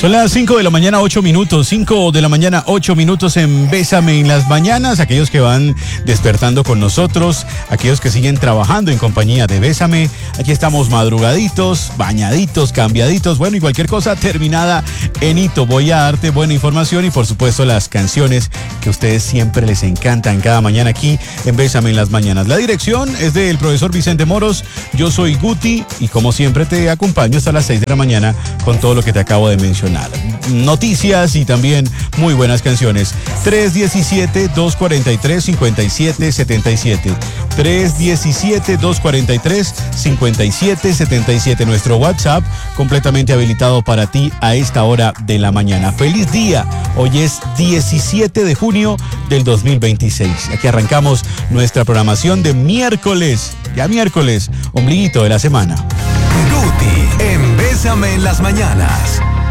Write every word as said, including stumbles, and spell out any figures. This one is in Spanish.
Son las cinco de la mañana, ocho minutos. cinco de la mañana, ocho minutos en Bésame en las mañanas. Aquellos que van despertando con nosotros, aquellos que siguen trabajando en compañía de Bésame. Aquí estamos madrugaditos, bañaditos, cambiaditos. Bueno, y cualquier cosa terminada en hito. Voy a darte buena información y, por supuesto, las canciones que a ustedes siempre les encantan cada mañana aquí en Bésame en las mañanas. La dirección es del profesor Vicente Moros. Yo soy Guti y, como siempre, te acompaño hasta las seis de la mañana con todo lo que te acabo de mencionar. Noticias y también muy buenas canciones. tres diecisiete, dos cuarenta y tres, cincuenta y siete setenta y siete. tres diecisiete, dos cuarenta y tres, cincuenta y siete setenta y siete. Nuestro WhatsApp completamente habilitado para ti a esta hora de la mañana. ¡Feliz día! Hoy es diecisiete de junio del dos mil veintiséis. Aquí arrancamos nuestra programación de miércoles. Ya miércoles, ombliguito de la semana. Guti en Bésame en las mañanas.